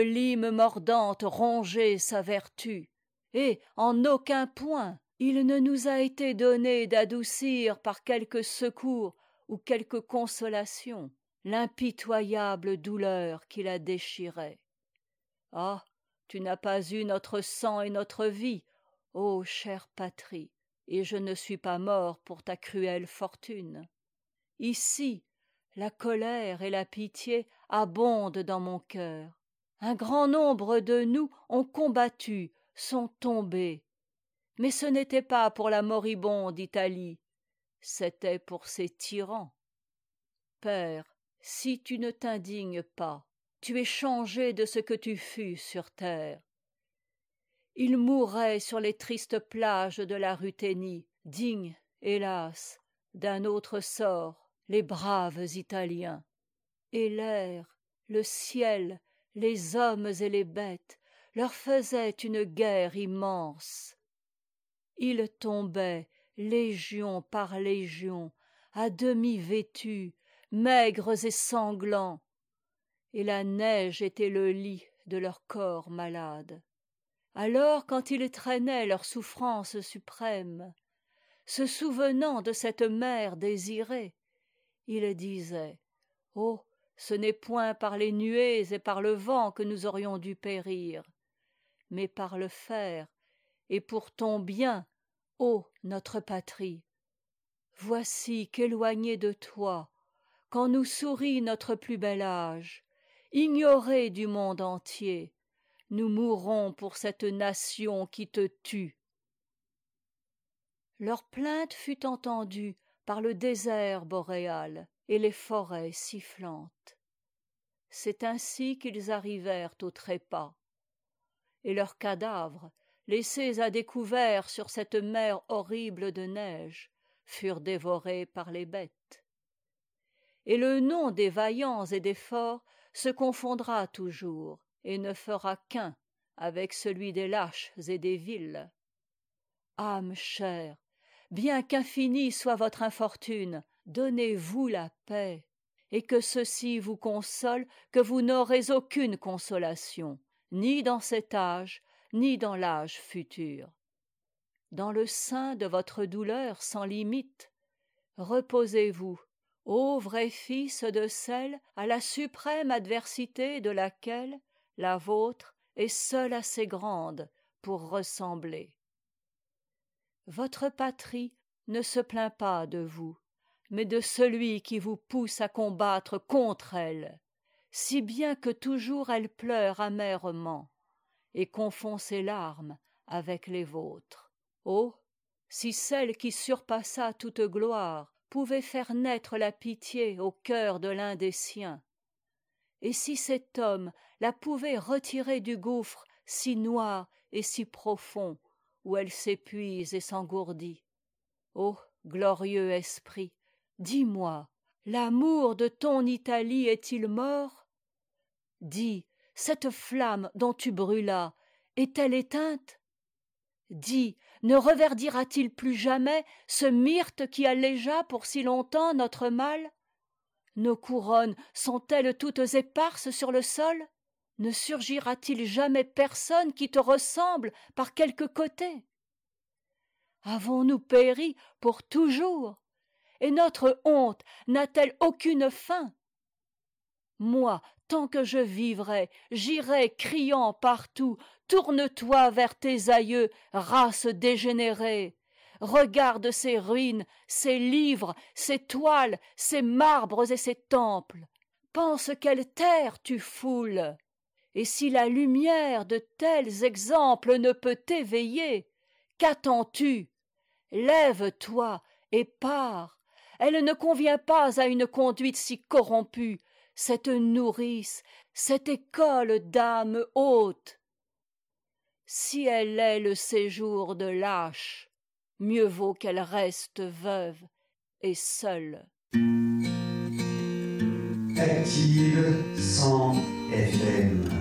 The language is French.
lime mordante ronger sa vertu, et en aucun point il ne nous a été donné d'adoucir par quelque secours ou quelque consolation l'impitoyable douleur qui la déchirait. Ah, tu n'as pas eu notre sang et notre vie, ô chère patrie, et je ne suis pas mort pour ta cruelle fortune. Ici, la colère et la pitié abondent dans mon cœur. Un grand nombre de nous ont combattu, sont tombés. Mais ce n'était pas pour la moribonde Italie, c'était pour ces tyrans. Père, si tu ne t'indignes pas, tu es changé de ce que tu fus sur terre. Ils mourraient sur les tristes plages de la Ruthénie, dignes, hélas, d'un autre sort, les braves Italiens. Et l'air, le ciel, les hommes et les bêtes leur faisaient une guerre immense. Ils tombaient, légion par légion, à demi vêtus, maigres et sanglants, et la neige était le lit de leurs corps malades. Alors, quand ils traînaient leur souffrance suprême, se souvenant de cette mère désirée, ils disaient: oh, ce n'est point par les nuées et par le vent que nous aurions dû périr, mais par le fer, et pour ton bien, ô notre patrie. Voici qu'éloignés de toi, quand nous sourit notre plus bel âge, ignorés du monde entier, nous mourrons pour cette nation qui te tue. Leur plainte fut entendue par le désert boréal et les forêts sifflantes. C'est ainsi qu'ils arrivèrent au trépas, et leurs cadavres, laissés à découvert sur cette mer horrible de neige, furent dévorés par les bêtes. Et le nom des vaillants et des forts se confondra toujours, et ne fera qu'un avec celui des lâches et des vils. Âme chère, bien qu'infinie soit votre infortune, donnez-vous la paix, et que ceci vous console, que vous n'aurez aucune consolation, ni dans cet âge, ni dans l'âge futur. Dans le sein de votre douleur sans limite, reposez-vous, ô vrai fils de celle à la suprême adversité de laquelle la vôtre est seule assez grande pour ressembler. Votre patrie ne se plaint pas de vous, mais de celui qui vous pousse à combattre contre elle, si bien que toujours elle pleure amèrement et confond ses larmes avec les vôtres. Oh, si celle qui surpassa toute gloire pouvait faire naître la pitié au cœur de l'un des siens, et si cet homme la pouvait retirer du gouffre si noir et si profond où elle s'épuise et s'engourdit. Ô glorieux esprit, dis-moi, l'amour de ton Italie est-il mort? Dis, cette flamme dont tu brûlas, est-elle éteinte? Dis, ne reverdira-t-il plus jamais ce myrte qui allégea pour si longtemps notre mal? Nos couronnes sont-elles toutes éparses sur le sol? Ne surgira-t-il jamais personne qui te ressemble par quelque côté? Avons-nous péri pour toujours? Et notre honte n'a-t-elle aucune fin? Moi, tant que je vivrai, j'irai criant partout: tourne-toi vers tes aïeux, race dégénérée! Regarde ces ruines, ces livres, ces toiles, ces marbres et ces temples. Pense quelle terre tu foules. Et si la lumière de tels exemples ne peut t'éveiller, qu'attends-tu? Lève-toi et pars. Elle ne convient pas à une conduite si corrompue, cette nourrice, cette école d'âmes hautes. Si elle est le séjour de lâches, mieux vaut qu'elle reste veuve et seule. Active 100 FM